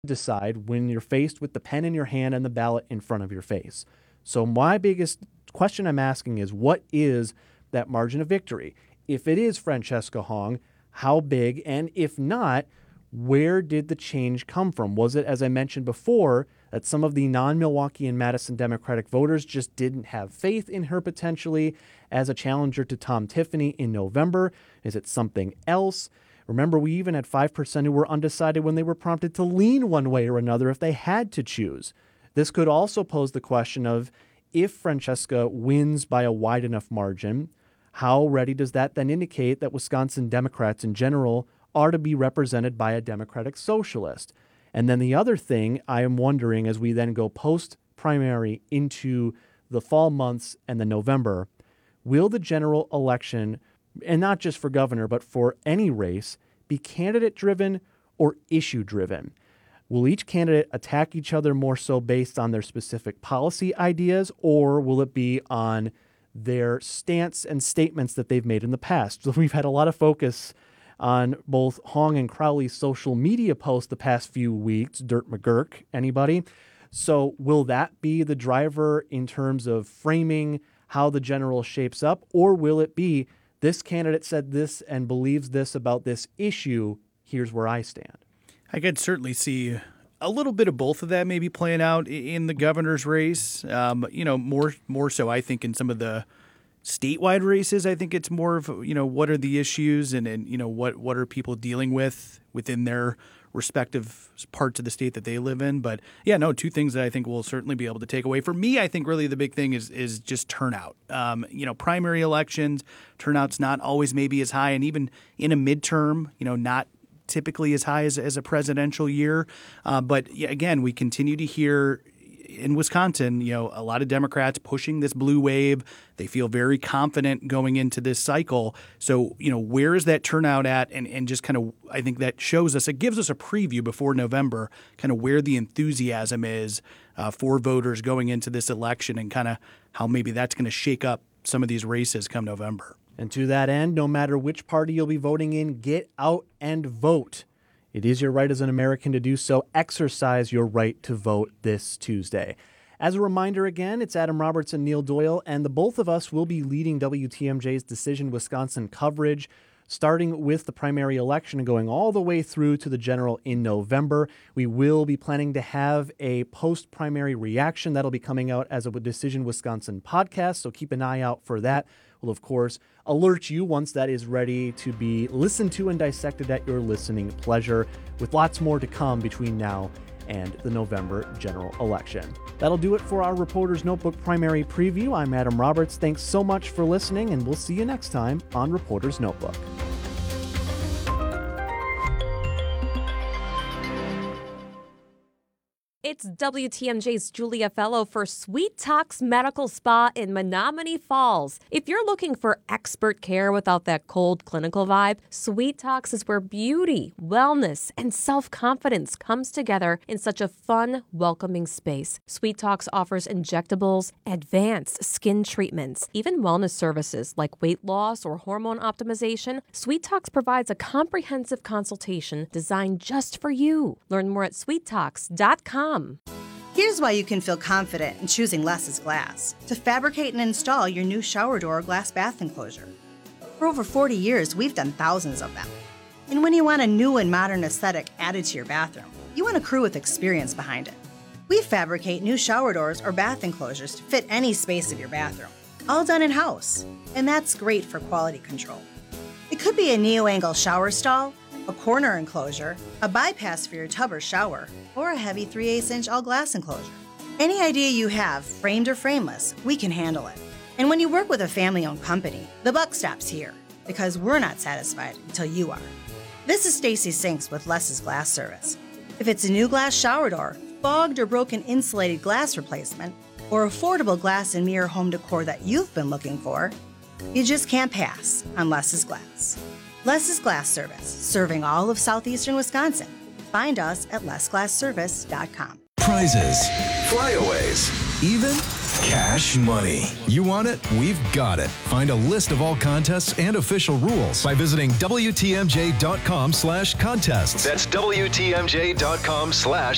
decide when you're faced with the pen in your hand and the ballot in front of your face. So my biggest question I'm asking is, what is that margin of victory? If it is Francesca Hong, how big? And if not, where did the change come from? Was it, as I mentioned before, that some of the non-Milwaukee and Madison Democratic voters just didn't have faith in her potentially as a challenger to Tom Tiffany in November? Is it something else? Remember, we even had 5% who were undecided when they were prompted to lean one way or another if they had to choose. This could also pose the question of, if Francesca wins by a wide enough margin, how ready does that then indicate that Wisconsin Democrats in general are to be represented by a Democratic socialist? And then the other thing I am wondering, as we then go post-primary into the fall months and the November, will the general election, and not just for governor, but for any race, be candidate-driven or issue-driven? Will each candidate attack each other more so based on their specific policy ideas, or will it be on their stance and statements that they've made in the past? So we've had a lot of focus on both Hong and Crowley's social media posts the past few weeks. Dirt McGurk, anybody? So will that be the driver in terms of framing how the general shapes up, or will it be, this candidate said this and believes this about this issue, here's where I stand? I could certainly see a little bit of both of that maybe playing out in the governor's race. More so, I think, in some of the statewide races. I think it's more of, what are the issues and what are people dealing with within their respective parts of the state that they live in. But yeah, no, two things that I think we'll certainly be able to take away. For me, I think really the big thing is just turnout. Primary elections, turnout's not always maybe as high, and even in a midterm, not typically as high as a presidential year. But again, we continue to hear in Wisconsin, a lot of Democrats pushing this blue wave. They feel very confident going into this cycle. So, where is that turnout at? And just kind of, I think that shows us, it gives us a preview before November, kind of where the enthusiasm is for voters going into this election, and kind of how maybe that's going to shake up some of these races come November. And to that end, no matter which party you'll be voting in, get out and vote. It is your right as an American to do so. Exercise your right to vote this Tuesday. As a reminder again, it's Adam Roberts and Neil Doyle, and the both of us will be leading WTMJ's Decision Wisconsin coverage, starting with the primary election and going all the way through to the general in November. We will be planning to have a post-primary reaction that'll be coming out as a Decision Wisconsin podcast, so keep an eye out for that. We'll, of course, alert you once that is ready to be listened to and dissected at your listening pleasure, with lots more to come between now and the November general election. That'll do it for our Reporter's Notebook primary preview. I'm Adam Roberts. Thanks so much for listening, and we'll see you next time on Reporter's Notebook. It's WTMJ's Julia Fellow for Sweet Talks Medical Spa in Menominee Falls. If you're looking for expert care without that cold clinical vibe, Sweet Talks is where beauty, wellness, and self-confidence comes together in such a fun, welcoming space. Sweet Talks offers injectables, advanced skin treatments, even wellness services like weight loss or hormone optimization. Sweet Talks provides a comprehensive consultation designed just for you. Learn more at sweettalks.com. Here's why you can feel confident in choosing Less's Glass to fabricate and install your new shower door or glass bath enclosure. For over 40 years, we've done thousands of them. And when you want a new and modern aesthetic added to your bathroom, you want a crew with experience behind it. We fabricate new shower doors or bath enclosures to fit any space of your bathroom, all done in-house. And that's great for quality control. It could be a neo-angle shower stall, a corner enclosure, a bypass for your tub or shower, or a heavy 3/8-inch all-glass enclosure. Any idea you have, framed or frameless, we can handle it. And when you work with a family-owned company, the buck stops here, because we're not satisfied until you are. This is Stacy Sinks with Less's Glass Service. If it's a new glass shower door, fogged or broken insulated glass replacement, or affordable glass and mirror home decor that you've been looking for, you just can't pass on Less's Glass. Less's Glass Service, serving all of southeastern Wisconsin. Find us at lessglassservice.com. Prizes, flyaways, even cash money. You want it? We've got it. Find a list of all contests and official rules by visiting WTMJ.com/contests. That's WTMJ.com/